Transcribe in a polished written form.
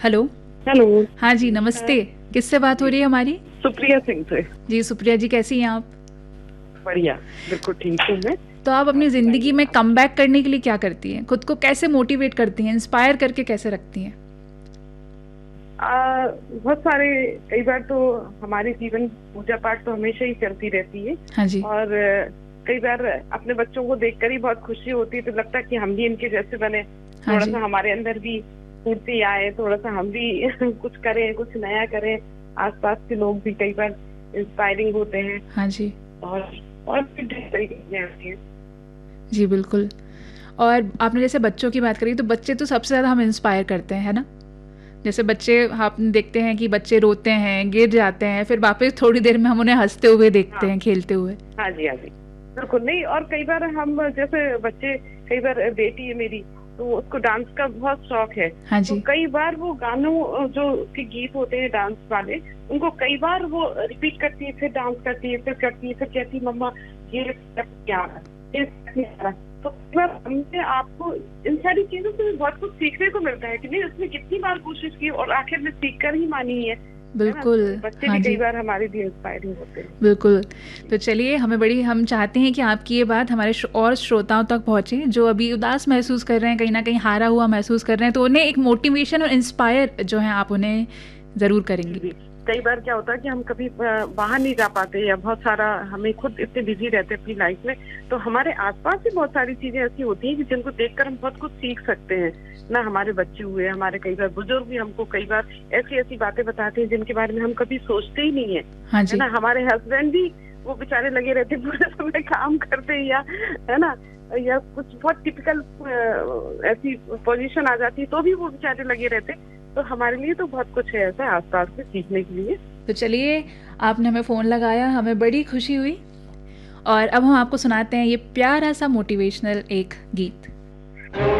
Hello. Hello. हाँ जी, नमस्ते। किससे बात हो रही है हमारी? सुप्रिया सिंह से। जी सुप्रिया जी, कैसी हैं आप? बढ़िया, बिल्कुल ठीक हूँ मैं। तो आप अपनी आप ज़िंदगी बताइए में आप। कमबैक करने के लिए क्या करती हैं? खुद को कैसे मोटिवेट करती हैं? इंस्पायर करके कैसे रखती हैं? बहुत सारे, कई बार तो हमारे जीवन पूजा पाठ तो हमेशा ही चलती रहती है। हाँ जी। और कई बार अपने बच्चों को देखकर ही बहुत खुशी होती है, तो लगता है कि हम भी इनके जैसे बने, हाँ थोड़ा जी। सा हमारे अंदर भी फुर्ती आए, थोड़ा सा हम भी कुछ करें, कुछ नया करें। आसपास के लोग भी कई बार इंस्पायरिंग होते हैं। हाँ जी। और और भी ढेर सारी चीजें होती हैं। जी बिल्कुल। और आपने जैसे बच्चों की बात करी, तो बच्चे तो सबसे ज़्यादा हम इंस्पायर करते हैं, है ना? जैसे बच्चे, आप देखते हैं कि बच्चे रोते हैं, गिर जाते हैं, फिर वापस थोड़ी देर में हम उन्हें हंसते हुए देखते हाँ, हैं, खेलते हुए। हाँ जी, हाँ जी, बिल्कुल। नहीं, और कई बार हम जैसे बच्चे, कई बार बेटी है मेरी, तो उसको डांस का बहुत शौक है। हाँ तो जी। कई बार वो गानों जो के गीत होते हैं डांस वाले, उनको कई बार वो रिपीट करती है, फिर डांस करती है, फिर करती है, फिर कहती है मम्मा ये step क्या आ रहा है, ये step नहीं आ रहा। तो कई बार हमने आपको इन सारी चीजों से भी बहुत कुछ सीखने को मिलता है कि नहीं, उसने कितनी बार कोशिश की और आखिर में सीख कर ही मानी है ना। बिल्कुल। तो बच्चे हाँ भी कई जी। बार हमारे लिए इंस्पायरिंग होते हैं। बिल्कुल। तो चलिए, हम चाहते हैं कि आपकी ये बात हमारे और श्रोताओं तक पहुँचे, जो अभी उदास महसूस कर रहे हैं, कहीं न कहीं हारा हुआ महसूस कर रहे हैं, तो उन्हें एक मोटिवेशन और इंस्पायर जो है आप उन्हें ज़रूर करेंगी। जी। कई बार क्या होता है कि हम कभी बाहर नहीं जा पाते, या बहुत सारा हमें खुद इतने बिजी रहते हैं अपनी लाइफ में, तो हमारे आसपास भी बहुत सारी चीजें ऐसी होती हैं कि जिनको देखकर हम बहुत कुछ सीख सकते हैं ना। हमारे बच्चे हुए, हमारे कई बार बुजुर्ग भी हमको कई बार ऐसी ऐसी बातें बताते हैं जिनके बारे में हम कभी सोचते ही नहीं है। हाँ है जी। ना, हमारे हस्बैंड भी, वो बेचारे लगे रहते पूरे समय काम करते, या है ना, या कुछ बहुत टिपिकल ऐसी पोजीशन आ जाती है तो भी वो बेचारे लगे रहते। तो हमारे लिए तो बहुत कुछ है ऐसा आसपास से सीखने के लिए। तो चलिए, आपने हमें फ़ोन लगाया, हमें बड़ी खुशी हुई, और अब हम आपको सुनाते हैं ये प्यारा-सा मोटिवेशनल एक गीत।